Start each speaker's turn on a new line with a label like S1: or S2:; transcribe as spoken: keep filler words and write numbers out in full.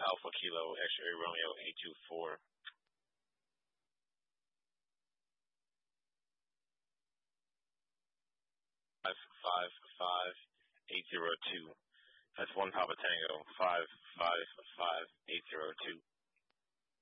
S1: Alpha Kilo X-ray Romeo eight two four. Five five five eight zero two. That's one Papa Tango five five five eight zero two.